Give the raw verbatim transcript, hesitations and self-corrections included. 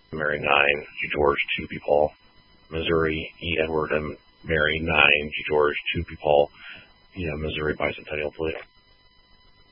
Mary nine, G. George two, P. Paul. Missouri, E. Edward and Mary nine, G. George two, P. Paul. You know, Missouri Bicentennial Plea.